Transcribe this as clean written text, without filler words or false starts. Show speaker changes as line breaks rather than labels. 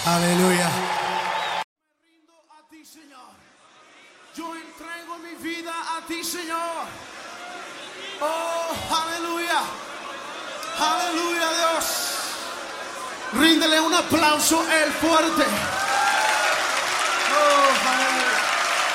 Aleluya.
Me rindo a ti, Señor. Yo entrego mi vida a ti, Señor. Oh, aleluya. Aleluya, Dios. Ríndele un aplauso el fuerte. Oh, aleluya.